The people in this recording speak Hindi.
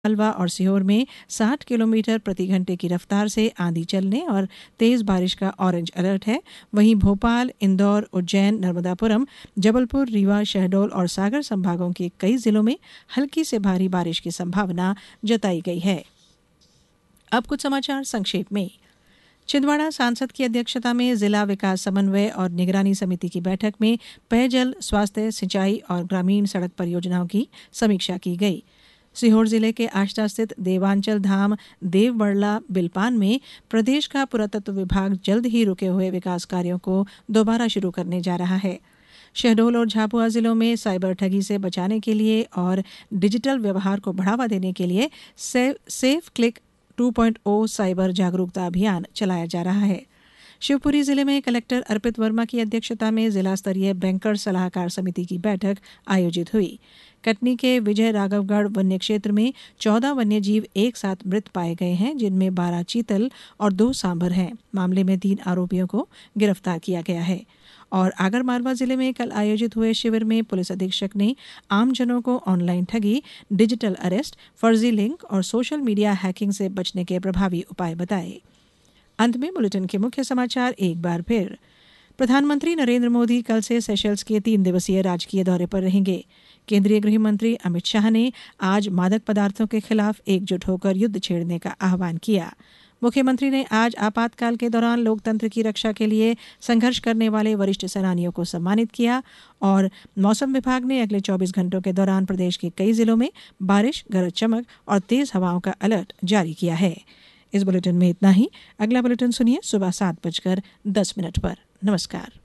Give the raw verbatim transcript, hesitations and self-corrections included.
मालवा और सीहोर में साठ किलोमीटर प्रति घंटे की रफ्तार से आंधी चलने और तेज बारिश का ऑरेंज अलर्ट है। वहीं भोपाल, इंदौर, उज्जैन, नर्मदापुरम, जबलपुर, रीवा, शहडोल और सागर संभागों के कई जिलों में हल्की से भारी बारिश की संभावना जताई गई है। अब कुछ समाचार संक्षेप में। छिंदवाड़ा सांसद की अध्यक्षता में जिला विकास समन्वय और निगरानी समिति की बैठक में पेयजल, स्वास्थ्य, सिंचाई और ग्रामीण सड़क परियोजनाओं की समीक्षा की गई। सीहोर जिले के आष्टा स्थित देवांचल धाम देवबड़ला बिलपान में प्रदेश का पुरातत्व विभाग जल्द ही रुके हुए विकास कार्यों को दोबारा शुरू करने जा रहा है। शहडोल और झाबुआ जिलों में साइबर ठगी से बचाने के लिए और डिजिटल व्यवहार को बढ़ावा देने के लिए safe, safe click two point ओ साइबर जागरूकता अभियान चलाया जा रहा है। शिवपुरी जिले में कलेक्टर अर्पित वर्मा की अध्यक्षता में जिला स्तरीय बैंकर सलाहकार समिति की बैठक आयोजित हुई। कटनी के विजय राघवगढ़ वन्य क्षेत्र में चौदह वन्य जीव एक साथ मृत पाए गए हैं, जिनमें बारह चीतल और दो सांभर हैं। मामले में तीन आरोपियों को गिरफ्तार किया गया है। और आगरमालवा जिले में कल आयोजित हुए शिविर में पुलिस अधीक्षक ने आमजनों को ऑनलाइन ठगी, डिजिटल अरेस्ट, फर्जी लिंक और सोशल मीडिया हैकिंग से बचने के प्रभावी उपाय बताए। अंत में बुलेटिन के मुख्य समाचार एक बार फिर। प्रधानमंत्री नरेंद्र मोदी कल से सेशल्स के तीन दिवसीय राजकीय दौरे पर रहेंगे। केंद्रीय गृह मंत्री अमित शाह ने आज मादक पदार्थों के खिलाफ एकजुट होकर युद्ध छेड़ने का आह्वान किया। मुख्यमंत्री ने आज आपातकाल के दौरान लोकतंत्र की रक्षा के लिए संघर्ष करने वाले वरिष्ठ सेनानियों को सम्मानित किया। और मौसम विभाग ने अगले चौबीस घंटों के दौरान प्रदेश के कई जिलों में बारिश, गरज चमक और तेज हवाओं का अलर्ट जारी किया है। इस बुलेटिन में इतना ही। अगला बुलेटिन सुनिए सुबह सात बजकर दस मिनट पर। नमस्कार।